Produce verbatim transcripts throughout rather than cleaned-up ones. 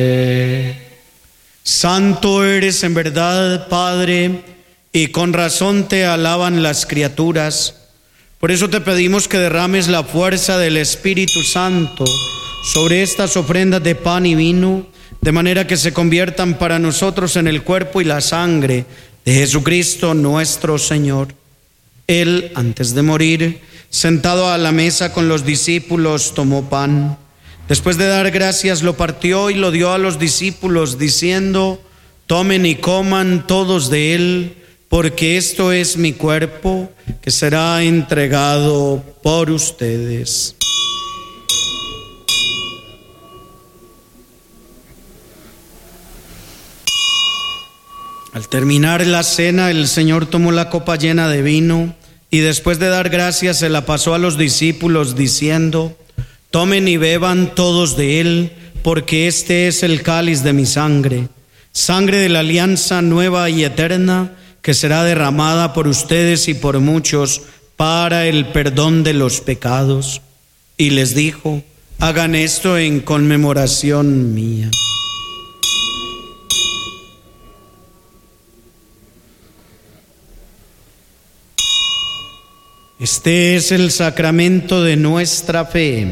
Santo eres en verdad, Padre, y con razón te alaban las criaturas. Por eso te pedimos que derrames la fuerza del Espíritu Santo sobre estas ofrendas de pan y vino, de manera que se conviertan para nosotros en el cuerpo y la sangre de Jesucristo nuestro Señor. Él, antes de morir, sentado a la mesa con los discípulos, tomó pan. Después de dar gracias, lo partió y lo dio a los discípulos, diciendo: tomen y coman todos de él, porque esto es mi cuerpo, que será entregado por ustedes. Al terminar la cena, el Señor tomó la copa llena de vino y después de dar gracias se la pasó a los discípulos, diciendo: tomen y beban todos de él, porque este es el cáliz de mi sangre, sangre de la alianza nueva y eterna, que será derramada por ustedes y por muchos para el perdón de los pecados. Y les dijo: hagan esto en conmemoración mía. Este es el sacramento de nuestra fe.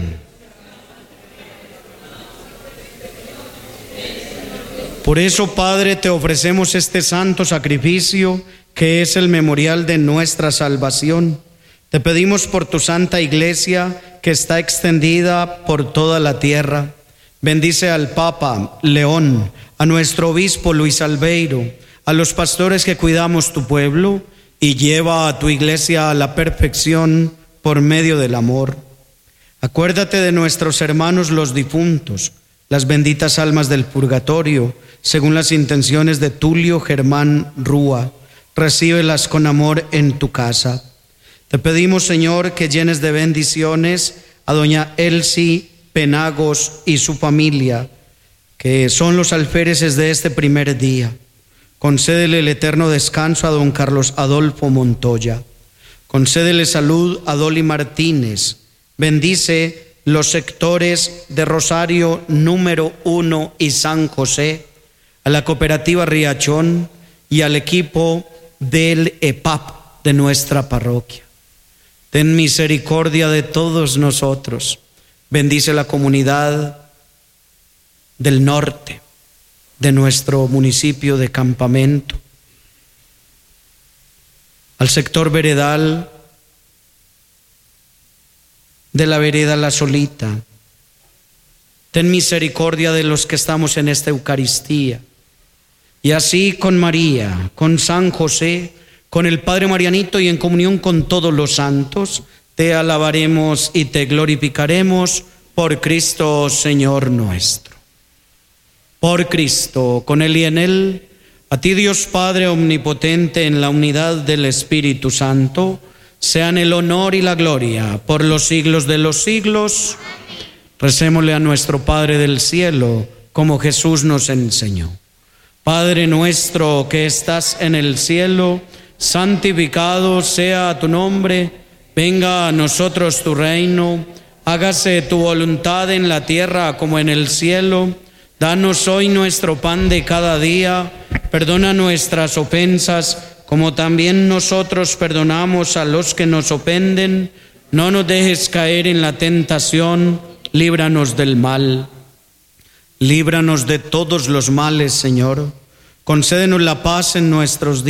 Por eso, Padre, te ofrecemos este santo sacrificio, que es el memorial de nuestra salvación. Te pedimos por tu santa iglesia, que está extendida por toda la tierra. Bendice al Papa León, a nuestro obispo Luis Albeiro, a los pastores que cuidamos tu pueblo, y lleva a tu iglesia a la perfección por medio del amor. Acuérdate de nuestros hermanos los difuntos, las benditas almas del purgatorio, según las intenciones de Tulio Germán Rúa. Recíbelas con amor en tu casa. Te pedimos, Señor, que llenes de bendiciones a doña Elsie Penagos y su familia, que son los alféreces de este primer día. Concédele el eterno descanso a don Carlos Adolfo Montoya. Concédele salud a Dolly Martínez. Bendice los sectores de Rosario número uno y San José, a la cooperativa Riachón y al equipo del E P A P de nuestra parroquia. Ten misericordia de todos nosotros. Bendice la comunidad del norte de nuestro municipio de Campamento, al sector veredal de la vereda La Solita. Ten misericordia de los que estamos en esta Eucaristía. Y así con María, con San José, con el Padre Marianito y en comunión con todos los santos, te alabaremos y te glorificaremos por Cristo Señor nuestro. Por Cristo, con Él y en Él, a ti Dios Padre omnipotente, en la unidad del Espíritu Santo, sean el honor y la gloria por los siglos de los siglos. Amén. Recémosle a nuestro Padre del cielo, como Jesús nos enseñó. Padre nuestro que estás en el cielo, santificado sea tu nombre. Venga a nosotros tu reino. Hágase tu voluntad en la tierra como en el cielo. Danos hoy nuestro pan de cada día. Perdona nuestras ofensas, como también nosotros perdonamos a los que nos ofenden. No nos dejes caer en la tentación. Líbranos del mal. Líbranos de todos los males, Señor. Concédenos la paz en nuestros días.